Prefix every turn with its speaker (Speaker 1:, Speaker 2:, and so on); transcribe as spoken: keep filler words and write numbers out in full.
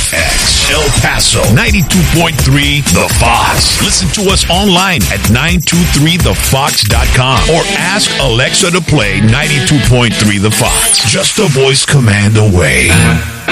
Speaker 1: F X, El Paso, ninety-two point three The Fox. Listen to us online at nine two three the fox dot com or ask Alexa to play ninety-two point three The Fox. Just a voice command away.